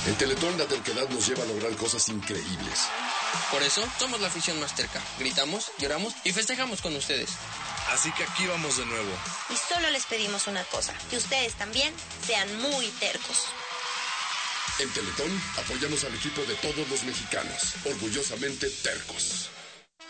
En Teletón la terquedad nos lleva a lograr cosas increíbles. Por eso somos la afición más terca. Gritamos, lloramos y festejamos con ustedes. Así que aquí vamos de nuevo. Y solo les pedimos una cosa, que ustedes también sean muy tercos. En Teletón apoyamos al equipo de todos los mexicanos, orgullosamente tercos.